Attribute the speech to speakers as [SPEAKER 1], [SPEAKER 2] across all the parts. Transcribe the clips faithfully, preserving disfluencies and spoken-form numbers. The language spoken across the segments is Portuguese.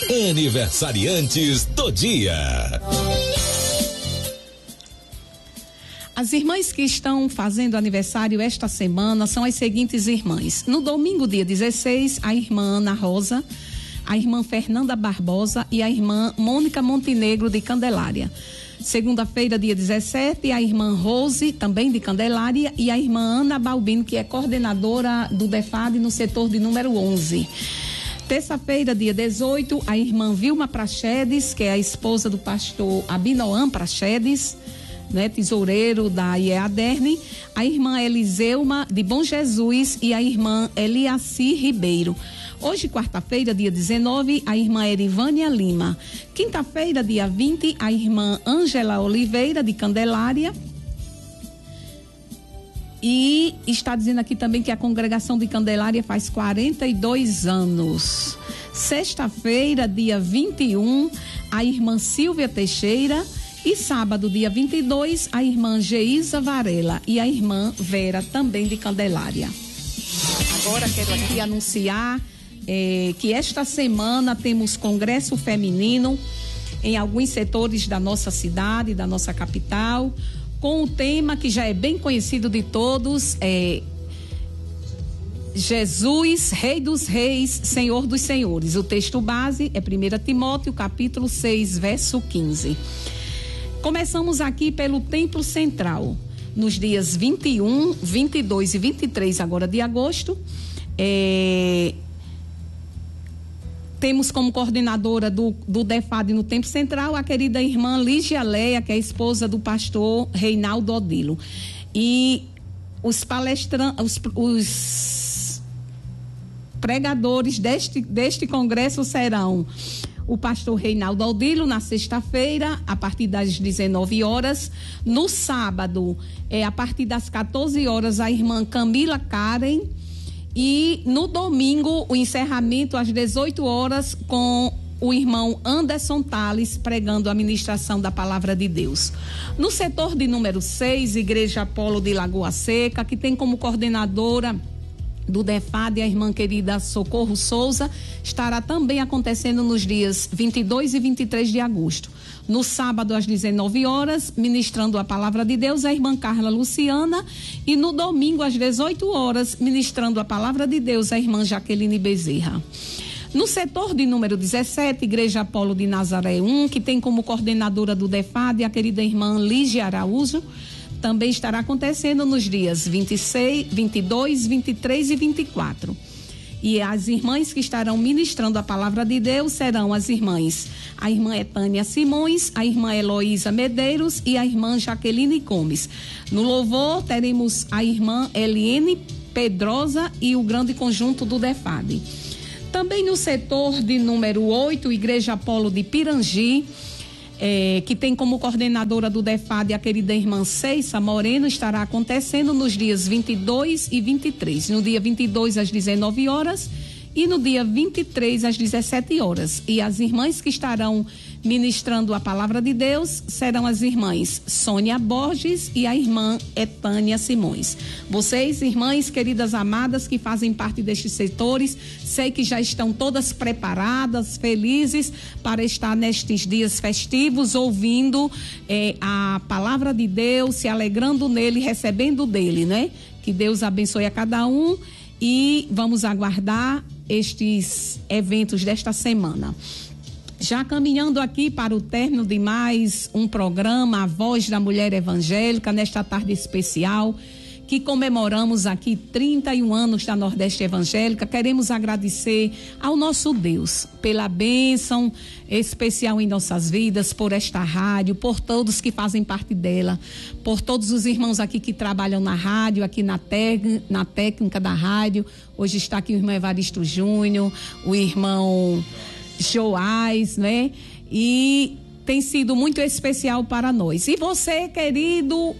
[SPEAKER 1] Aniversariantes do dia.
[SPEAKER 2] As irmãs que estão fazendo aniversário esta semana são as seguintes irmãs. No domingo, dia dezesseis, a irmã Ana Rosa, a irmã Fernanda Barbosa e a irmã Mônica Montenegro de Candelária. Segunda-feira, dia dezessete, a irmã Rose, também de Candelária, e a irmã Ana Balbino, que é coordenadora do DEFAD no setor de número onze. Terça-feira, dia dezoito, a irmã Vilma Prachedes, que é a esposa do pastor Abinoam Prachedes, né, tesoureiro da I E A D E R N, a irmã Eliseuma de Bom Jesus e a irmã Eliaci Ribeiro. Hoje, quarta-feira, dia dezenove, a irmã Erivânia Lima. Quinta-feira, dia vinte, a irmã Ângela Oliveira de Candelária. E está dizendo aqui também que a congregação de Candelária faz quarenta e dois anos. Sexta-feira, dia vinte e um, a irmã Silvia Teixeira. E sábado, dia vinte e dois, a irmã Geisa Varela e a irmã Vera, também de Candelária. Agora quero aqui anunciar eh, que esta semana temos congresso feminino em alguns setores da nossa cidade, da nossa capital, com o tema que já é bem conhecido de todos, é Jesus, Rei dos Reis, Senhor dos Senhores. O texto base é primeiro Timóteo, capítulo seis, verso quinze. Começamos aqui pelo Templo Central, nos dias vinte e um, vinte e dois e vinte e três agora de agosto. É, temos como coordenadora do, do DEFAD no Templo Central a querida irmã Lígia Leia, que é a esposa do pastor Reinaldo Odilo. E os palestrantes, os, os pregadores deste, deste congresso serão o pastor Reinaldo Odilo na sexta-feira, a partir das dezenove horas. No sábado, é, a partir das quatorze horas, a irmã Camila Karen. E no domingo, o encerramento às dezoito horas, com o irmão Anderson Tales pregando a ministração da palavra de Deus. No setor de número seis, Igreja Apolo de Lagoa Seca, que tem como coordenadora do DEFAD a irmã querida Socorro Souza, estará também acontecendo nos dias vinte e dois e vinte e três de agosto. No sábado, às dezenove horas, ministrando a palavra de Deus, a irmã Carla Luciana, e no domingo, às dezoito horas, ministrando a palavra de Deus, a irmã Jaqueline Bezerra. No setor de número dezessete, Igreja Apolo de Nazaré um, que tem como coordenadora do DEFAD a querida irmã Lígia Araújo, também estará acontecendo nos dias vinte e seis, vinte e dois, vinte e três e vinte e quatro. E as irmãs que estarão ministrando a palavra de Deus serão as irmãs, a irmã Etânia Simões, a irmã Heloísa Medeiros e a irmã Jaqueline Gomes. No louvor teremos a irmã Eliene Pedrosa e o grande conjunto do DEFAD. Também no setor de número oito, Igreja Apolo de Pirangi, É, que tem como coordenadora do DEFAD a querida irmã Ceissa Moreno, estará acontecendo nos dias vinte e dois e vinte e três. No dia vinte e dois, às dezenove horas, e no dia vinte e três, às dezessete horas. E as irmãs que estarão ministrando a palavra de Deus serão as irmãs Sônia Borges e a irmã Etânia Simões. Vocês, irmãs queridas amadas que fazem parte destes setores, sei que já estão todas preparadas, felizes para estar nestes dias festivos, ouvindo eh, a palavra de Deus, se alegrando nele, recebendo dele, né? Que Deus abençoe a cada um e vamos aguardar estes eventos desta semana. Já caminhando aqui para o término de mais um programa, A Voz da Mulher Evangélica, nesta tarde especial, que comemoramos aqui trinta e um anos da Nordeste Evangélica, queremos agradecer ao nosso Deus pela bênção especial em nossas vidas, por esta rádio, por todos que fazem parte dela, por todos os irmãos aqui que trabalham na rádio, aqui na, tec, na técnica da rádio. Hoje está aqui o irmão Evaristo Júnior, o irmão Joás, né? E tem sido muito especial para nós. E você, querido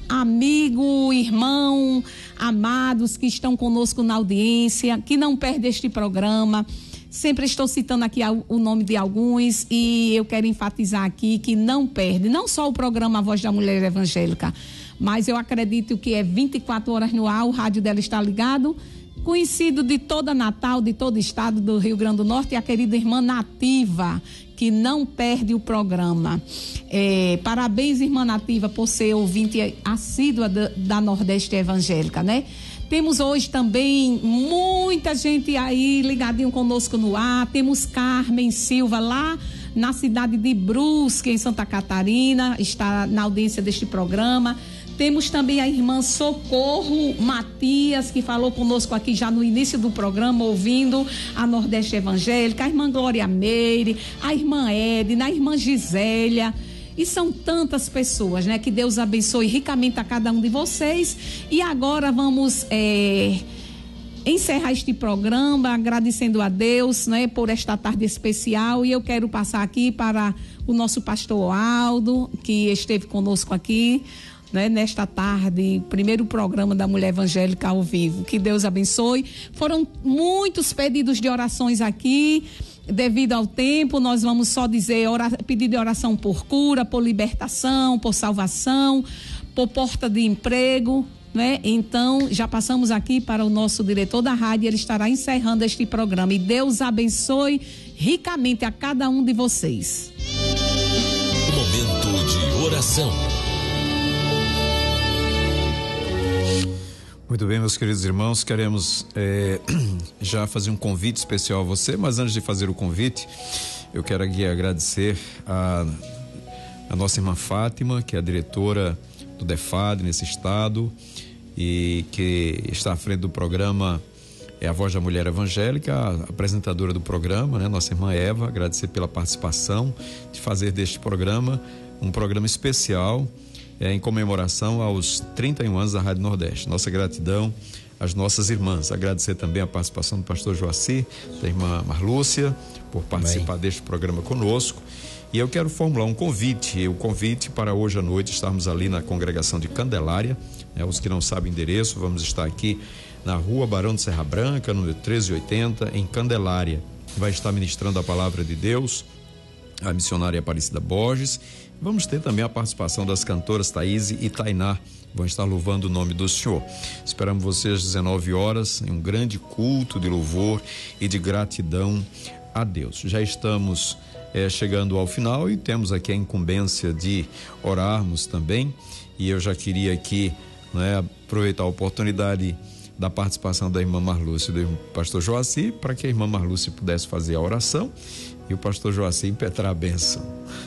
[SPEAKER 2] amigo, irmão, amados que estão conosco na audiência, que não perde este programa, sempre estou citando aqui o nome de alguns e eu quero enfatizar aqui que não perde, não só o programa A Voz da Mulher Evangélica, mas eu acredito que é vinte e quatro horas no ar, o rádio dela está ligado Conhecido de toda Natal, de todo o estado do Rio Grande do Norte, a querida irmã Nativa, que não perde o programa. É, parabéns, irmã Nativa, por ser ouvinte assídua da, da Nordeste Evangélica, né? Temos hoje também muita gente aí ligadinho conosco no ar. Temos Carmen Silva lá na cidade de Brusque, em Santa Catarina, está na audiência deste programa. Temos também a irmã Socorro Matias, que falou conosco aqui já no início do programa, ouvindo a Nordeste Evangélica, a irmã Glória Meire, a irmã Edna, a irmã Gisélia. E são tantas pessoas, né? Que Deus abençoe ricamente a cada um de vocês. E agora vamos é, encerrar este programa agradecendo a Deus, né? Por esta tarde especial. E eu quero passar aqui para o nosso pastor Aldo, que esteve conosco aqui, né, nesta tarde, primeiro programa da Mulher Evangélica ao vivo. Que Deus abençoe. Foram muitos pedidos de orações aqui. Devido ao tempo, nós vamos só dizer ora, pedido de oração por cura, por libertação, por salvação, por porta de emprego, né? Então, já passamos aqui para o nosso diretor da rádio, ele estará encerrando este programa. E Deus abençoe ricamente a cada um de vocês.
[SPEAKER 1] Momento de oração.
[SPEAKER 3] Muito bem, meus queridos irmãos, queremos é, já fazer um convite especial a você, mas antes de fazer o convite, eu quero aqui agradecer a, a nossa irmã Fátima, que é a diretora do DEFAD nesse estado e que está à frente do programa, é a Voz da Mulher Evangélica, a apresentadora do programa, né? Nossa irmã Eva, agradecer pela participação de fazer deste programa um programa especial, É, em comemoração aos trinta e um anos da Rádio Nordeste. Nossa gratidão às nossas irmãs. Agradecer também a participação do pastor Joaci, da irmã Marlúcia, por participar Bem. deste programa conosco. E eu quero formular um convite, o convite para hoje à noite estarmos ali na congregação de Candelária, né? Os que não sabem o endereço, vamos estar aqui na rua Barão de Serra Branca, número treze oitenta, em Candelária. Vai estar ministrando a palavra de Deus a missionária Aparecida Borges. Vamos ter também a participação das cantoras Thaís e Tainá, vão estar louvando o nome do Senhor. Esperamos vocês às dezenove horas em um grande culto de louvor e de gratidão a Deus. Já estamos é, chegando ao final e temos aqui a incumbência de orarmos também, e eu já queria aqui, né, aproveitar a oportunidade da participação da irmã Marlúcia e do pastor Joaci, para que a irmã Marlúcia pudesse fazer a oração e o pastor Joaci impetrar a bênção.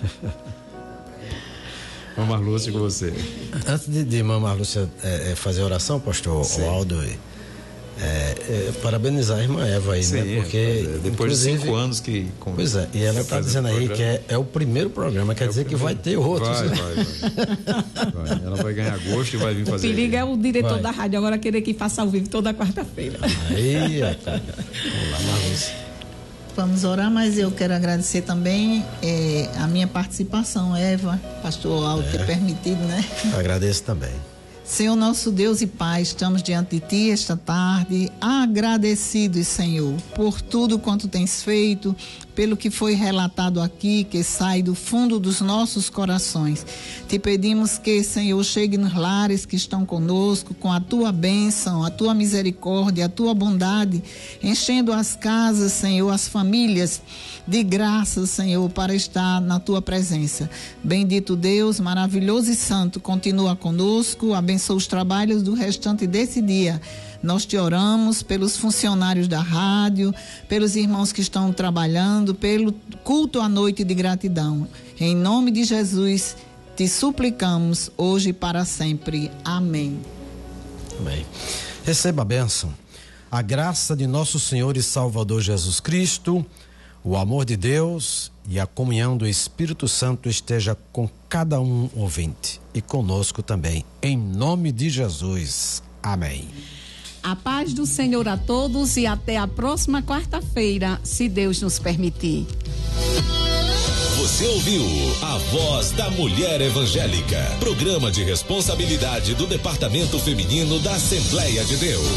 [SPEAKER 3] Irmã Marlúcia, com você.
[SPEAKER 4] Antes de, de irmã Marlúcia é, é, fazer a oração, pastor Sim. Aldo, é, é, parabenizar a irmã Eva aí, Sim, né? Porque
[SPEAKER 3] é, depois de cinco anos que...
[SPEAKER 4] Pois é, e ela está dizendo aí que é, é o primeiro programa, quer é dizer primeiro. que vai ter outros.
[SPEAKER 3] Vai, vai, vai. vai. Ela vai ganhar gosto e vai vir fazer.
[SPEAKER 2] O perigo é o diretor vai. da rádio agora querer que faça ao vivo toda quarta-feira.
[SPEAKER 4] Aí, tá. Vamos lá, Marlúcia.
[SPEAKER 5] Vamos orar, mas eu quero agradecer também é, a minha participação, Eva, pastor Aldo, é. ter permitido, né?
[SPEAKER 4] Agradeço também.
[SPEAKER 5] Senhor nosso Deus e Pai, estamos diante de Ti esta tarde, agradecidos, Senhor, por tudo quanto tens feito, pelo que foi relatado aqui, que sai do fundo dos nossos corações. Te pedimos que, Senhor, chegue nos lares que estão conosco, com a Tua bênção, a Tua misericórdia, a Tua bondade, enchendo as casas, Senhor, as famílias de graça, Senhor, para estar na Tua presença. Bendito Deus, maravilhoso e santo, continua conosco, abençoa os trabalhos do restante desse dia. Nós te oramos pelos funcionários da rádio, pelos irmãos que estão trabalhando, pelo culto à noite de gratidão. Em nome de Jesus, te suplicamos hoje e para sempre. Amém.
[SPEAKER 4] Amém. Receba a bênção. A graça de nosso Senhor e Salvador Jesus Cristo, o amor de Deus e a comunhão do Espírito Santo esteja com cada um ouvinte e conosco também. Em nome de Jesus. Amém.
[SPEAKER 2] A paz do Senhor a todos e até a próxima quarta-feira, se Deus nos permitir.
[SPEAKER 1] Você ouviu a Voz da Mulher Evangélica, programa de responsabilidade do Departamento Feminino da Assembleia de Deus.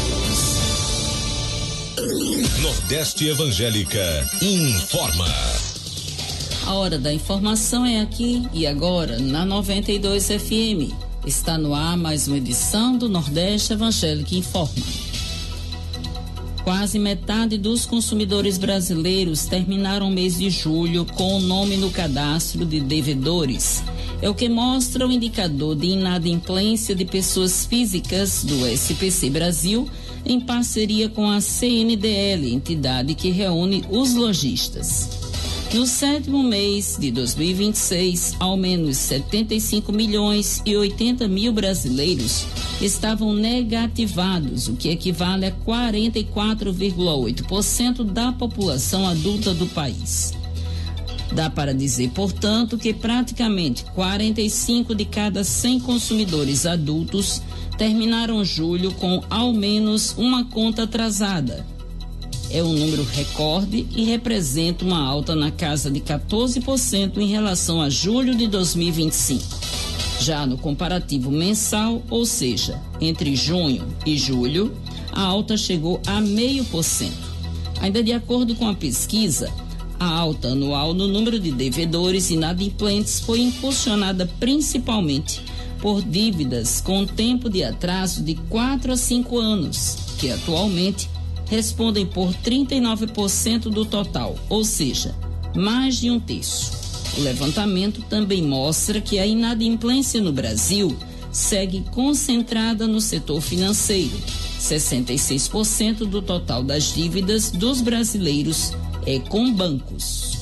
[SPEAKER 1] Nordeste Evangélica informa.
[SPEAKER 6] A hora da informação é aqui e agora na noventa e dois F M. Está no ar mais uma edição do Nordeste Evangélica Informa. Quase metade dos consumidores brasileiros terminaram o mês de julho com o nome no cadastro de devedores. É o que mostra o indicador de inadimplência de pessoas físicas do S P C Brasil, em parceria com a C N D L, entidade que reúne os lojistas. No sétimo mês de dois mil e vinte e seis, ao menos setenta e cinco milhões e oitenta mil brasileiros estavam negativados, o que equivale a quarenta e quatro vírgula oito por cento da população adulta do país. Dá para dizer, portanto, que praticamente quarenta e cinco de cada cem consumidores adultos terminaram julho com ao menos uma conta atrasada. É um número recorde e representa uma alta na casa de quatorze por cento em relação a julho de dois mil e vinte e cinco. Já no comparativo mensal, ou seja, entre junho e julho, a alta chegou a zero vírgula cinco por cento. Ainda de acordo com a pesquisa, a alta anual no número de devedores inadimplentes foi impulsionada principalmente por dívidas com tempo de atraso de quatro a cinco anos, que atualmente respondem por trinta e nove por cento do total, ou seja, mais de um terço. O levantamento também mostra que a inadimplência no Brasil segue concentrada no setor financeiro. sessenta e seis por cento do total das dívidas dos brasileiros é com bancos.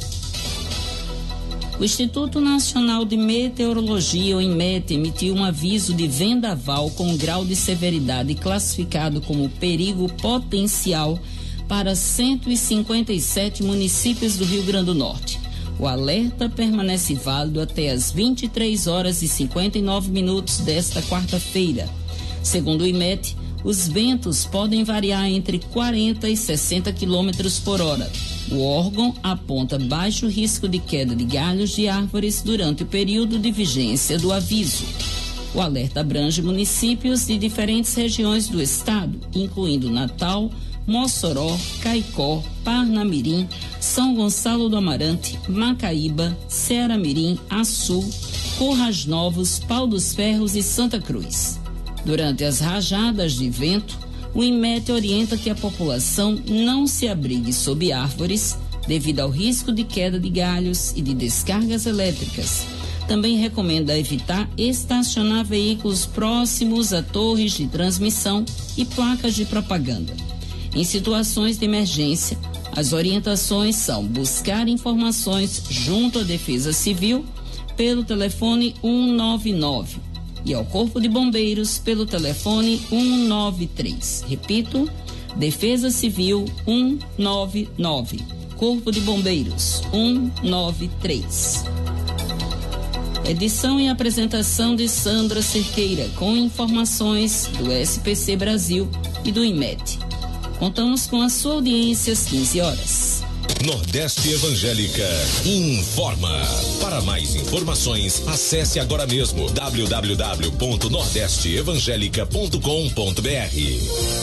[SPEAKER 6] O Instituto Nacional de Meteorologia, o INMET, emitiu um aviso de vendaval com grau de severidade classificado como perigo potencial para cento e cinquenta e sete municípios do Rio Grande do Norte. O alerta permanece válido até às vinte e três horas e cinquenta e nove minutos desta quarta-feira. Segundo o INMET, os ventos podem variar entre quarenta e sessenta quilômetros por hora. O órgão aponta baixo risco de queda de galhos de árvores durante o período de vigência do aviso. O alerta abrange municípios de diferentes regiões do estado, incluindo Natal, Mossoró, Caicó, Parnamirim, São Gonçalo do Amarante, Macaíba, Ceará-Mirim, Açu, Currais Novos, Pau dos Ferros e Santa Cruz. Durante as rajadas de vento, o INMET orienta que a população não se abrigue sob árvores devido ao risco de queda de galhos e de descargas elétricas. Também recomenda evitar estacionar veículos próximos a torres de transmissão e placas de propaganda. Em situações de emergência, as orientações são buscar informações junto à Defesa Civil pelo telefone um nove nove e ao Corpo de Bombeiros pelo telefone um nove três. Repito, Defesa Civil um nove nove, Corpo de Bombeiros um nove três. Edição e apresentação de Sandra Cerqueira, com informações do S P C Brasil e do INMET. Contamos com a sua audiência às quinze horas.
[SPEAKER 1] Nordeste Evangélica informa. Para mais informações, acesse agora mesmo w w w ponto nordeste evangélica ponto com ponto b r.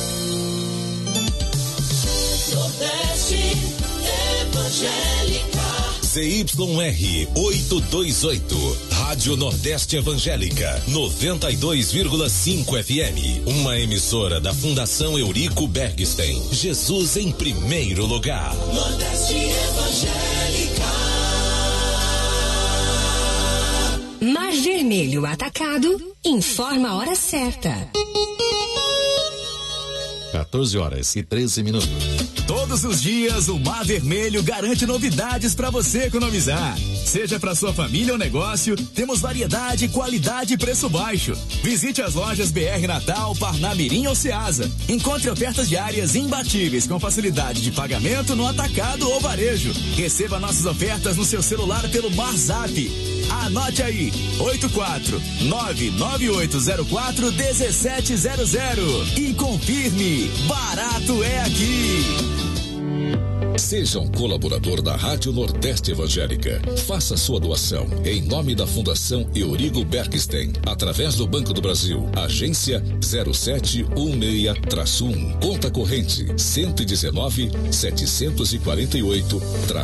[SPEAKER 1] Nordeste Evangélica. C Y R oitocentos e vinte e oito, Rádio Nordeste Evangélica, noventa e dois vírgula cinco F M, uma emissora da Fundação Eurico Bergstein. Jesus em primeiro lugar. Nordeste Evangélica.
[SPEAKER 7] Mar Vermelho Atacado informa a hora certa.
[SPEAKER 1] quatorze horas e treze minutos.
[SPEAKER 8] Todos os dias o Mar Vermelho garante novidades para você economizar. Seja para sua família ou negócio, temos variedade, qualidade e preço baixo. Visite as lojas B R Natal, Parnamirim ou Ceasa. Encontre ofertas diárias imbatíveis com facilidade de pagamento no atacado ou varejo. Receba nossas ofertas no seu celular pelo MarZap. Anote aí, oito quatro nove nove oito zero quatro um sete zero zero e confirme, barato é aqui.
[SPEAKER 1] Seja um colaborador da Rádio Nordeste Evangélica. Faça sua doação em nome da Fundação Eurico Bergstein, através do Banco do Brasil, agência zero sete um seis um, conta corrente cento e dezenove, setecentos e quarenta e oito,